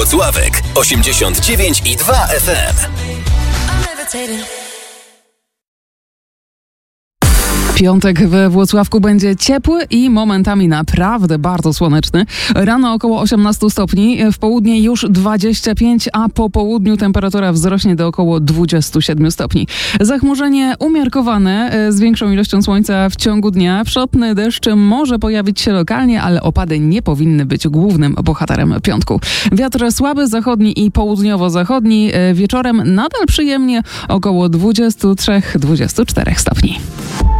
Włocławek 89,2 FM. Piątek we Włocławku będzie ciepły i momentami naprawdę bardzo słoneczny. Rano około 18 stopni, w południe już 25, a po południu temperatura wzrośnie do około 27 stopni. Zachmurzenie umiarkowane z większą ilością słońca w ciągu dnia. Przotny deszcz może pojawić się lokalnie, ale opady nie powinny być głównym bohaterem piątku. Wiatr słaby, zachodni i południowo-zachodni. Wieczorem nadal przyjemnie około 23-24 stopni.